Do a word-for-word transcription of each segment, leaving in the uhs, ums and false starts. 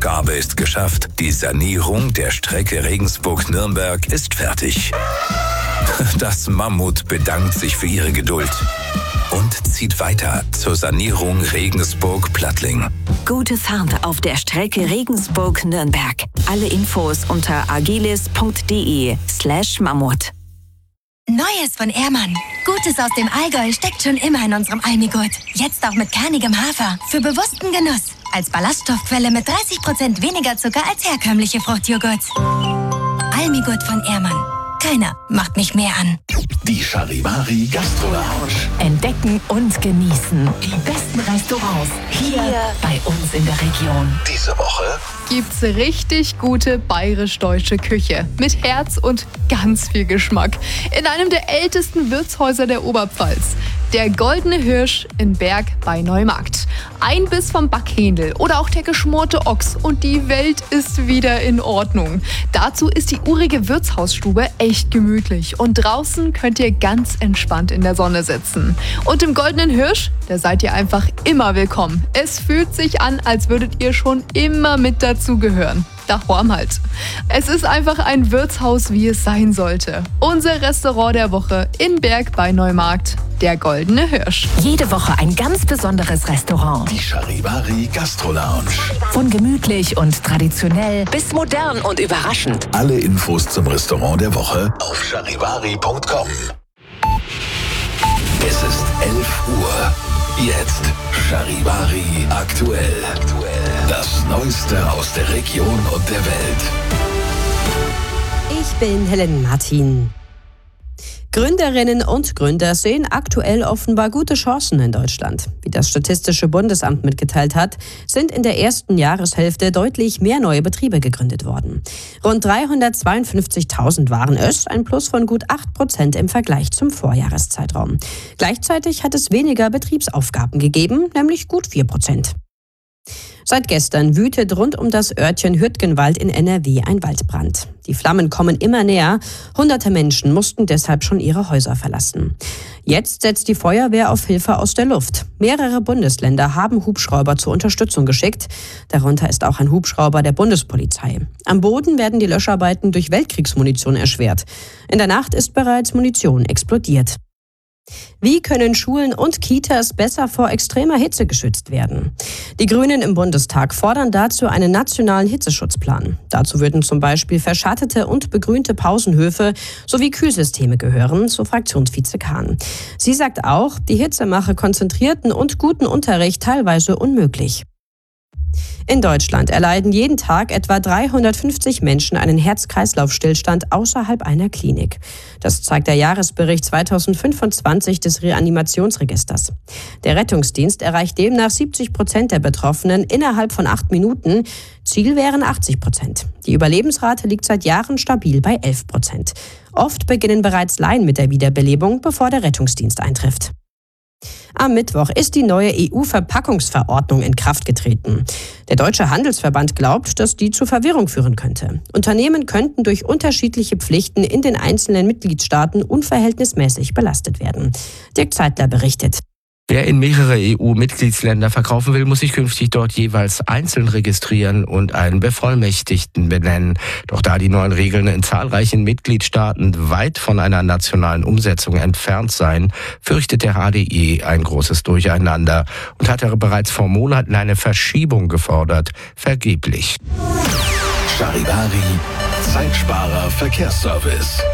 Aufgabe ist geschafft. Die Sanierung der Strecke Regensburg-Nürnberg ist fertig. Das Mammut bedankt sich für ihre Geduld und zieht weiter zur Sanierung Regensburg-Plattling. Gute Fahrt auf der Strecke Regensburg-Nürnberg. Alle Infos unter agilis.de slash Mammut. Neues von Ehrmann. Gutes aus dem Allgäu steckt schon immer in unserem Almigurt. Jetzt auch mit kernigem Hafer. Für bewussten Genuss. Als Ballaststoffquelle mit dreißig Prozent weniger Zucker als herkömmliche Fruchtjoghurts. Almigurt von Ehrmann. Keiner macht mich mehr an. Die Charivari Gastro Lounge. Entdecken und genießen die besten Restaurants hier, hier bei uns in der Region. Diese Woche gibt's richtig gute bayerisch-deutsche Küche mit Herz und ganz viel Geschmack in einem der ältesten Wirtshäuser der Oberpfalz. Der Goldene Hirsch in Berg bei Neumarkt. Ein Biss vom Backhändel oder auch der geschmorte Ochs und die Welt ist wieder in Ordnung. Dazu ist die urige Wirtshausstube echt gemütlich und draußen könnt ihr ganz entspannt in der Sonne sitzen. Und im Goldenen Hirsch, da seid ihr einfach immer willkommen. Es fühlt sich an, als würdet ihr schon immer mit dazugehören. Daheim halt. Es ist einfach ein Wirtshaus, wie es sein sollte. Unser Restaurant der Woche in Berg bei Neumarkt, der Goldene Hirsch. Jede Woche ein ganz besonderes Restaurant. die Charivari Gastro Lounge. Von gemütlich und traditionell bis modern und überraschend. Alle Infos zum Restaurant der Woche auf charivari punkt com. Es ist elf Uhr. Jetzt Charivari aktuell. Das Neueste aus der Region und der Welt. Ich bin Helen Martin. Gründerinnen und Gründer sehen aktuell offenbar gute Chancen in Deutschland. Wie das Statistische Bundesamt mitgeteilt hat, sind in der ersten Jahreshälfte deutlich mehr neue Betriebe gegründet worden. Rund dreihundertzweiundfünfzigtausend waren es, ein Plus von gut acht Prozent im Vergleich zum Vorjahreszeitraum. Gleichzeitig hat es weniger Betriebsaufgaben gegeben, nämlich gut vier Prozent. Seit gestern wütet rund um das Örtchen Hürtgenwald in N R W ein Waldbrand. Die Flammen kommen immer näher. Hunderte Menschen mussten deshalb schon ihre Häuser verlassen. Jetzt setzt die Feuerwehr auf Hilfe aus der Luft. Mehrere Bundesländer haben Hubschrauber zur Unterstützung geschickt. Darunter ist auch ein Hubschrauber der Bundespolizei. Am Boden werden die Löscharbeiten durch Weltkriegsmunition erschwert. In der Nacht ist bereits Munition explodiert. Wie können Schulen und Kitas besser vor extremer Hitze geschützt werden? Die Grünen im Bundestag fordern dazu einen nationalen Hitzeschutzplan. Dazu würden zum Beispiel verschattete und begrünte Pausenhöfe sowie Kühlsysteme gehören, so Fraktionsvize Kahn. Sie sagt auch, die Hitze mache konzentrierten und guten Unterricht teilweise unmöglich. In Deutschland erleiden jeden Tag etwa dreihundertfünfzig Menschen einen Herz-Kreislauf-Stillstand außerhalb einer Klinik. Das zeigt der Jahresbericht zweitausendfünfundzwanzig des Reanimationsregisters. Der Rettungsdienst erreicht demnach siebzig Prozent der Betroffenen innerhalb von acht Minuten. Ziel wären achtzig Prozent. Die Überlebensrate liegt seit Jahren stabil bei elf Prozent. Oft beginnen bereits Laien mit der Wiederbelebung, bevor der Rettungsdienst eintrifft. Am Mittwoch ist die neue E U-Verpackungsverordnung in Kraft getreten. Der Deutsche Handelsverband glaubt, dass die zu Verwirrung führen könnte. Unternehmen könnten durch unterschiedliche Pflichten in den einzelnen Mitgliedstaaten unverhältnismäßig belastet werden. Dirk Zeitler berichtet. Wer in mehrere E U-Mitgliedsländer verkaufen will, muss sich künftig dort jeweils einzeln registrieren und einen Bevollmächtigten benennen. Doch da die neuen Regeln in zahlreichen Mitgliedstaaten weit von einer nationalen Umsetzung entfernt seien, fürchtet der H D E ein großes Durcheinander und hat er bereits vor Monaten eine Verschiebung gefordert. Vergeblich. Charivari, Zeitsparer Verkehrsservice.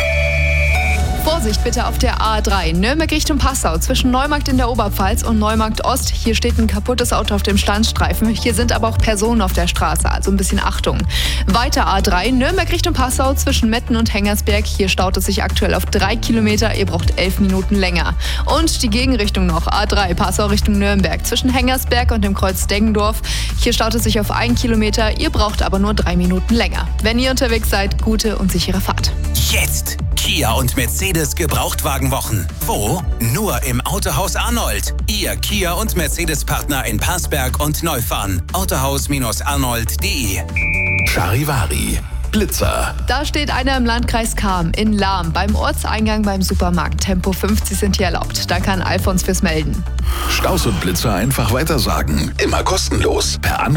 Vorsicht bitte auf der A drei, Nürnberg Richtung Passau, zwischen Neumarkt in der Oberpfalz und Neumarkt Ost. Hier steht ein kaputtes Auto auf dem Standstreifen. Hier sind aber auch Personen auf der Straße, also ein bisschen Achtung. Weiter A drei, Nürnberg Richtung Passau, zwischen Metten und Hengersberg. Hier staut es sich aktuell auf drei Kilometer. Ihr braucht elf Minuten länger. Und die Gegenrichtung noch, A drei, Passau Richtung Nürnberg, zwischen Hengersberg und dem Kreuz Deggendorf. Hier staut es sich auf einen Kilometer. Ihr braucht aber nur drei Minuten länger. Wenn ihr unterwegs seid, gute und sichere Fahrt. Jetzt Kia und Mercedes Gebrauchtwagenwochen. Wo? Nur im Autohaus Arnold. Ihr Kia und Mercedes-Partner in Parsberg und Neufahren. autohaus arnold punkt de. Charivari, Blitzer. Da steht einer im Landkreis Cham in Lahm beim Ortseingang beim Supermarkt. Tempo fünfzig sind hier erlaubt. Da kann Alfons fürs melden. Staus und Blitzer einfach weitersagen. Immer kostenlos. Per Anruf